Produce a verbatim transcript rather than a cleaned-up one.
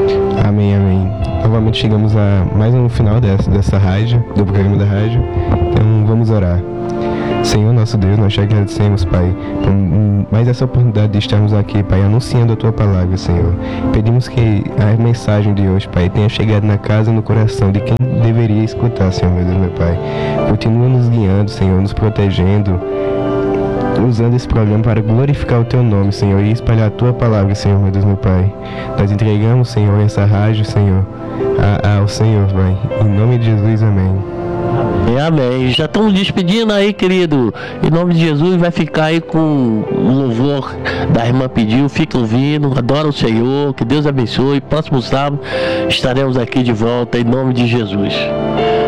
Amém, amém. Novamente chegamos a mais um final dessa, dessa rádio, do programa da rádio. Então vamos orar. Senhor nosso Deus, nós te agradecemos, Pai, por mais essa oportunidade de estarmos aqui, Pai, anunciando a Tua palavra, Senhor. Pedimos que a mensagem de hoje, Pai, tenha chegado na casa e no coração de quem deveria escutar, Senhor, meu Deus, meu Pai. Continua nos guiando, Senhor, nos protegendo, usando esse programa para glorificar o Teu nome, Senhor, e espalhar a Tua palavra, Senhor, meu Deus, meu Pai. Nós entregamos, Senhor, essa rádio, Senhor, a, ao Senhor, Pai. Em nome de Jesus, amém. Amém, amém. Já estamos despedindo aí, querido. Em nome de Jesus, vai ficar aí com o louvor da irmã pediu. Fica ouvindo, adora o Senhor. Que Deus abençoe. Próximo sábado estaremos aqui de volta, em nome de Jesus.